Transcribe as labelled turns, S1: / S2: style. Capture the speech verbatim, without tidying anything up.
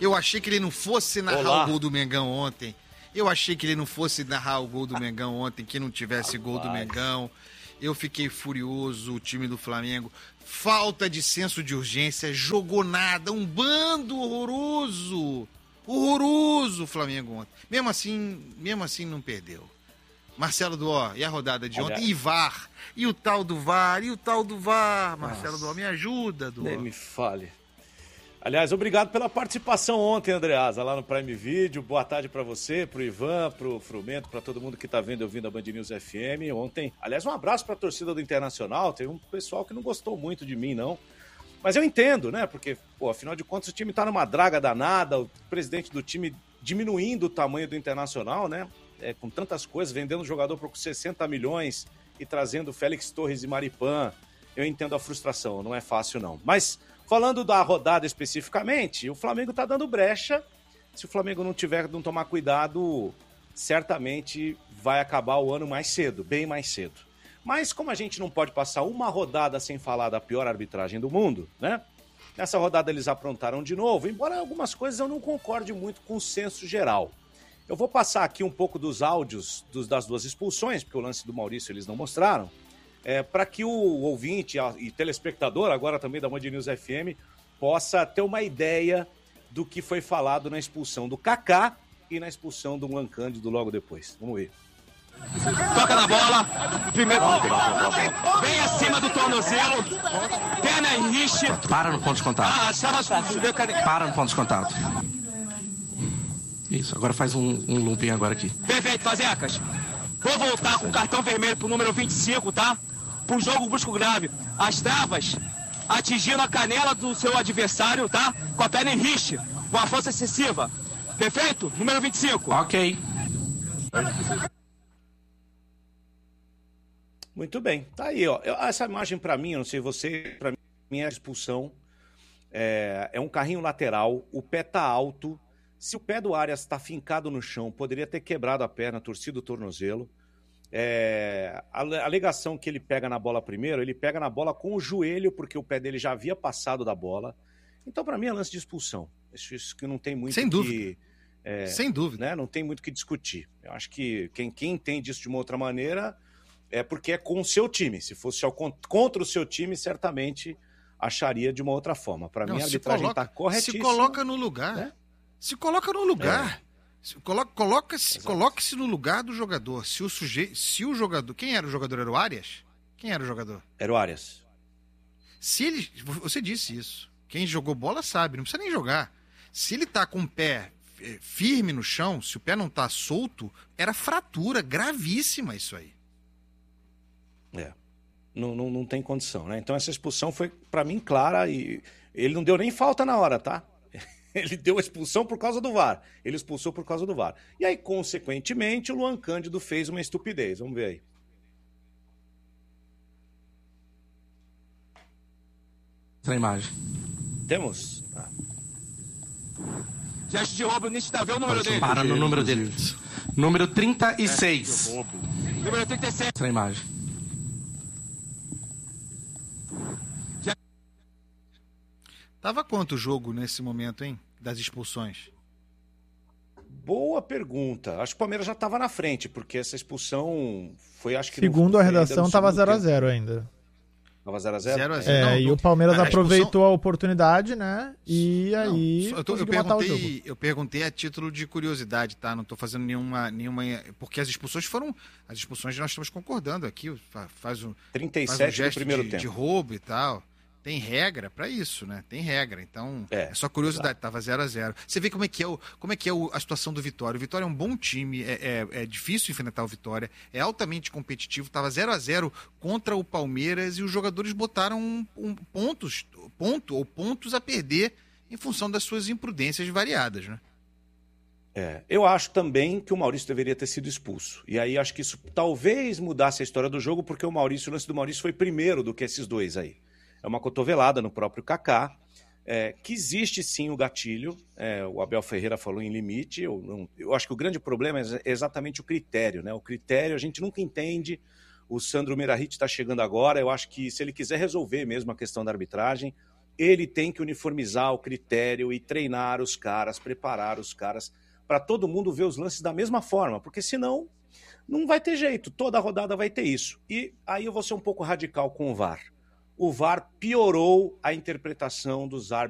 S1: Eu achei que ele não fosse narrar
S2: Olá.
S1: o gol do Mengão ontem. Eu achei que ele não fosse narrar o gol do Mengão ontem, que não tivesse
S2: Rapaz.
S1: gol do Mengão. Eu fiquei furioso, o time do Flamengo. Falta de senso de urgência, jogou nada, um bando horroroso. Horroroso o Flamengo ontem. Mesmo assim, mesmo assim não perdeu. Marcelo Duó, e a rodada de ontem?
S2: Aliás.
S1: E V A R? E o tal do V A R? E o tal do V A R? Marcelo
S2: Nossa.
S1: Duó, me ajuda, Duó.
S2: Nem me fale. Aliás, obrigado pela participação ontem, Andreasa, lá no Prime Video. Boa tarde para você, pro Ivan, pro Frumento, para todo mundo que tá vendo e ouvindo a Band News F M. Ontem, aliás, um abraço para a torcida do Internacional. Tem um pessoal que não gostou muito de mim, não. Mas eu entendo, né? Porque, pô, afinal de contas, o time tá numa draga danada, o presidente do time diminuindo o tamanho do Internacional, né? É, com tantas coisas, vendendo jogador por sessenta milhões e trazendo Félix Torres e Maripan. Eu entendo a frustração, não é fácil, não. Mas, falando da rodada especificamente, o Flamengo tá dando brecha. Se o Flamengo não tiver, não tomar cuidado, certamente vai acabar o ano mais cedo, bem mais cedo. Mas como a gente não pode passar uma rodada sem falar da pior arbitragem do mundo, né? Nessa rodada eles aprontaram de novo, embora algumas coisas eu não concorde muito com o senso geral. Eu vou passar aqui um pouco dos áudios dos, das duas expulsões, porque o lance do Maurício eles não mostraram, é, para que o ouvinte e telespectador, agora também da Band News F M, possa ter uma ideia do que foi falado na expulsão do Kaká e na expulsão do Luan Cândido logo depois. Vamos ver.
S3: Toca na bola, primeiro bem acima do tornozelo, perna em riche.
S4: Para no ponto de contato.
S3: Ah, chama, cadê?
S4: Para no ponto de contato. Isso, agora faz um, um looping agora aqui.
S3: Perfeito, Fazecas. Vou voltar com o cartão vermelho pro número vinte e cinco, tá? Pro jogo brusco grave. As travas atingindo a canela do seu adversário, tá? Com a perna em riche, com a força excessiva. Perfeito? Número vinte e cinco.
S4: Ok.
S2: Muito bem, tá aí, ó. Eu- Essa imagem pra mim, eu não sei você, pra mim é a expulsão. É, é um carrinho lateral, o pé tá alto. Se o pé do Arias tá fincado no chão, poderia ter quebrado a perna, torcido o tornozelo. É, a ale- a alegação que ele pega na bola primeiro, ele pega na bola com o joelho, porque o pé dele já havia passado da bola. Então, pra mim, é lance de expulsão. Isso, isso que não tem muito
S1: Sem
S2: que...
S1: dúvida.
S2: é,
S1: Sem dúvida.
S2: né, não tem muito o que discutir. Eu acho que quem, quem entende isso de uma outra maneira é porque é com o seu time. Se fosse ao, con- contra o seu time, certamente acharia de uma outra forma. Para
S1: Não,
S2: mim, a
S1: se
S2: arbitragem
S1: coloca-
S2: está corretíssima.
S1: Se coloca no lugar.
S2: né?
S1: Se coloca no lugar. Se coloca, coloca-se,
S2: Exato.
S1: coloque-se no lugar do jogador. Se o sujeito, se o jogador, quem era o jogador? Era o Arias? Quem era o jogador?
S2: Era o Arias.
S1: Se ele, você disse isso. Quem jogou bola sabe, não precisa nem jogar. Se ele tá com o pé eh, firme no chão, se o pé não tá solto, era fratura gravíssima isso aí.
S2: É. Não, não, não tem condição, né? Então essa expulsão foi, para mim, clara e ele não deu nem falta na hora, tá? Ele deu a expulsão por causa do V A R. Ele expulsou por causa do V A R. E aí, consequentemente, o Luan Cândido fez uma estupidez. Vamos ver aí.
S4: Na imagem.
S2: Temos? Ah.
S3: Gesto de roubo, Nietzsche tá vendo o número dele.
S4: Para no número dele. Número trinta e seis.
S3: Número trinta e seis.
S4: Na imagem.
S1: Tava quanto o jogo nesse momento, hein? Das expulsões?
S2: Boa pergunta. Acho que o Palmeiras já estava na frente, porque essa expulsão foi, acho que...
S5: Segundo
S2: no,
S5: a
S2: foi ainda
S5: redação,
S2: no
S5: estava
S2: segundo
S5: zero a
S2: tempo.
S5: zero ainda.
S2: Tava zero a zero?
S1: zero a zero.
S5: É,
S1: Não,
S5: e
S1: não-
S5: o Palmeiras
S1: a
S5: aproveitou
S1: expulsão-
S5: a oportunidade, né? E aí
S1: Não, eu, tô- eu
S5: conseguiu matar o jogo.
S1: perguntei, eu perguntei a título de curiosidade, tá? Não tô fazendo nenhuma, nenhuma... Porque as expulsões foram... As expulsões nós estamos concordando aqui. fa- Faz um,
S2: trinta e
S1: faz um
S2: sete no
S1: gesto
S2: primeiro
S1: de,
S2: tempo.
S1: de roubo e tal. Tem regra pra isso, né? Tem regra. Então, é,
S2: É,
S1: só curiosidade. Tava zero a zero. Você vê como é que é, o, como é, que é o- a situação do Vitória. O Vitória é um bom time, é, é- é difícil enfrentar o Vitória, é altamente competitivo. Tava zero a zero contra o Palmeiras e os jogadores botaram um, um pontos, ponto ou pontos a perder em função das suas imprudências variadas, né?
S2: É, eu acho também que o Maurício deveria ter sido expulso. E aí acho que isso talvez mudasse a história do jogo, porque o Maurício, o lance do Maurício foi primeiro do que esses dois aí. É uma cotovelada no próprio Kaká, é, que existe sim o gatilho, é, o Abel Ferreira falou em limite, eu, não- eu acho que o grande problema é exatamente o critério, né? O critério a gente nunca entende, o Sandro Meirahit está chegando agora, eu acho que se ele quiser resolver mesmo a questão da arbitragem, ele tem que uniformizar o critério e treinar os caras, preparar os caras, para todo mundo ver os lances da mesma forma, porque senão não vai ter jeito, toda rodada vai ter isso. E aí eu vou ser um pouco radical com o V A R. O V A R piorou a interpretação dos árbitros